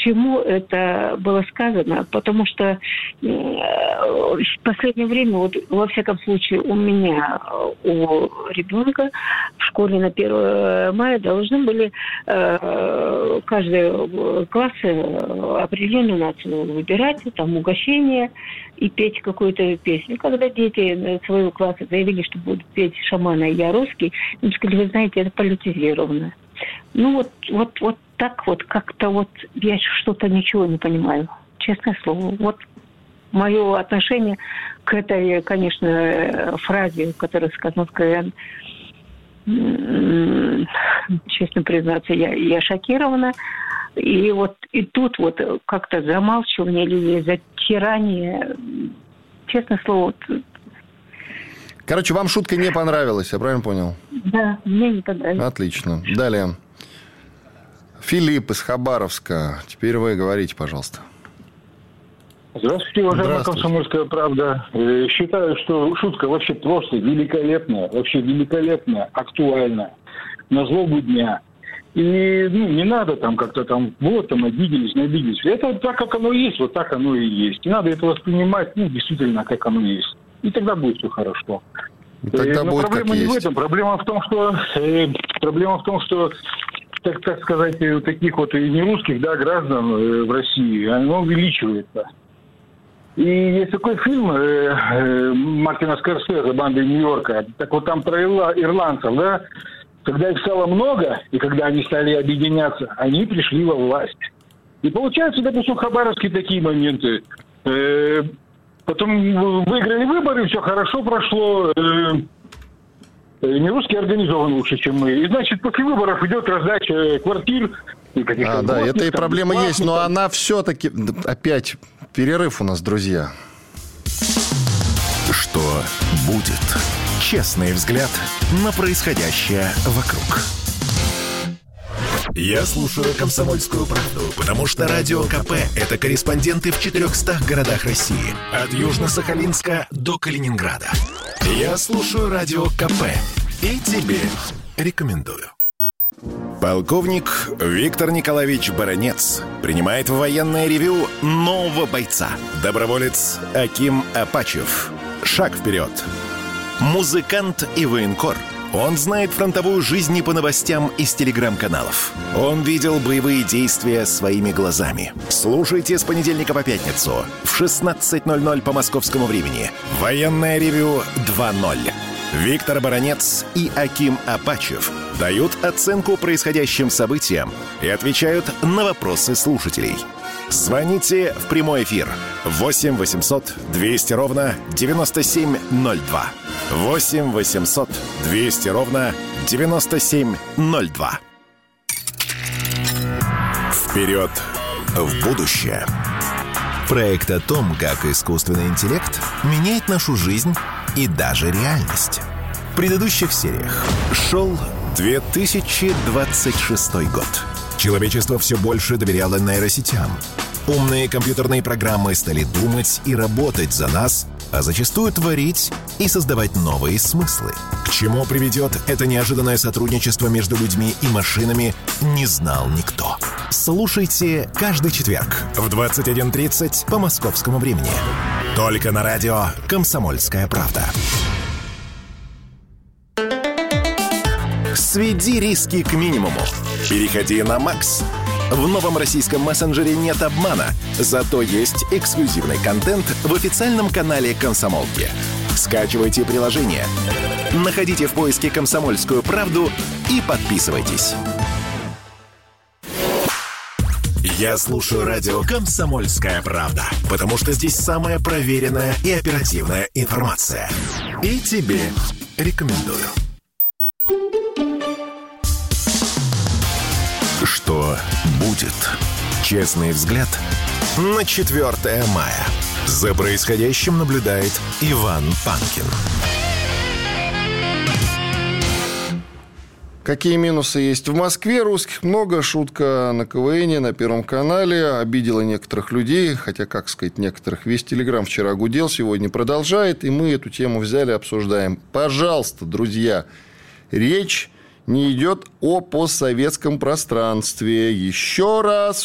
Почему это было сказано? Потому что в последнее время, вот, во всяком случае, у меня, у ребенка в школе на 1 мая должны были каждый класс определенную нацию выбирать, там угощение и петь какую-то песню. Когда дети своего класса заявили, что будут петь «Шамана» и «Я русский», им сказали, вы знаете, это политизировано. Ну вот так вот как-то вот я что-то ничего не понимаю. Честное слово. Вот мое отношение к этой, конечно, фразе, которая сказана в КВН, честно признаться, я шокирована. И вот и тут вот как-то замалчивание или затирание, честное слово. Короче, вам шутка не понравилась, я правильно понял? Да, мне не понравилось. Отлично. Далее. Филипп из Хабаровска. Теперь вы говорите, пожалуйста. Здравствуйте, уважаемая «Комсомольская правда». Считаю, что шутка вообще просто великолепная, актуальна, на злобу дня. И не надо там как-то там, вот там обиделись. Это так, как оно есть, вот так оно и есть. Не надо это воспринимать, действительно, как оно есть. И тогда будет все хорошо. Тогда но будет проблема как не есть. в этом. Проблема в том, что так сказать, таких вот и нерусских, граждан в России, оно увеличивается. И есть такой фильм Мартина Скорсезе «Банды Нью-Йорка». Так вот там про ирландцев, да? Когда их стало много, и когда они стали объединяться, они пришли во власть. И получается, допустим, в Хабаровске такие моменты. Потом выиграли выборы, все хорошо прошло. Не русские организованы лучше, чем мы. И, значит, после выборов идет раздача квартир. Да, это и проблема есть, но она все-таки... Опять перерыв у нас, друзья. Что будет? Честный взгляд на происходящее вокруг. Я слушаю «Комсомольскую правду», потому что Радио КП – это корреспонденты в 400 городах России. От Южно-Сахалинска до Калининграда. Я слушаю Радио КП и тебе рекомендую. Полковник Виктор Николаевич Баранец принимает в военное ревью нового бойца. Доброволец Аким Апачев. Шаг вперед. Музыкант и военкор. Он знает фронтовую жизнь не по новостям из телеграм-каналов. Он видел боевые действия своими глазами. Слушайте с понедельника по пятницу в 16:00 по московскому времени. Военное ревью 2.0. Виктор Баранец и Аким Апачев дают оценку происходящим событиям и отвечают на вопросы слушателей. Звоните в прямой эфир 8 800 200 ровно 9702. 8 800 200 ровно 9702. Вперед в будущее. Проект о том, как искусственный интеллект меняет нашу жизнь и даже реальность. В предыдущих сериях шел 2026 год. Человечество все больше доверяло нейросетям. Умные компьютерные программы стали думать и работать за нас, а зачастую творить и создавать новые смыслы. К чему приведет это неожиданное сотрудничество между людьми и машинами, не знал никто. Слушайте каждый четверг в 21:30 по московскому времени. Только на радио «Комсомольская правда». Сведи риски к минимуму. Переходи на Макс. В новом российском мессенджере нет обмана, зато есть эксклюзивный контент в официальном канале «Комсомолки». Скачивайте приложение, находите в поиске «Комсомольскую правду» и подписывайтесь. Я слушаю радио «Комсомольская правда», потому что здесь самая проверенная и оперативная информация. И тебе рекомендую. Что будет? Честный взгляд на 4 мая. За происходящим наблюдает Иван Панкин. Какие минусы есть в Москве? Русских много. Шутка на КВН, на Первом канале. Обидела некоторых людей. Хотя, как сказать, некоторых. Весь Телеграм вчера гудел, сегодня продолжает. И мы эту тему взяли, обсуждаем. Пожалуйста, друзья, речь не идет о постсоветском пространстве. Еще раз